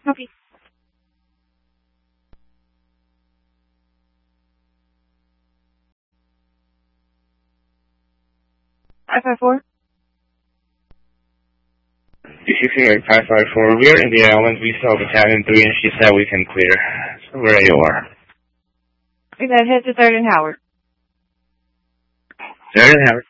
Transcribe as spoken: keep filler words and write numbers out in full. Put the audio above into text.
Copy. five five four. D C C eight five five four, we are in the island, we saw battalion three and she said we can clear. So where you are? We got head to third and Howard. third and Howard.